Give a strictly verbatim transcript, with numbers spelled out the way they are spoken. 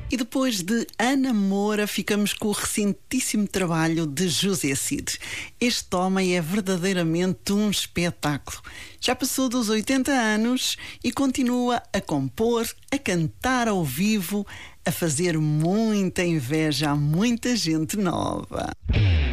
E depois de Ana Moura, ficamos com o recentíssimo trabalho de José Cid. Este homem é verdadeiramente um espetáculo. Já passou dos oitenta anos e continua a compor, a cantar ao vivo, a fazer muita inveja a muita gente nova.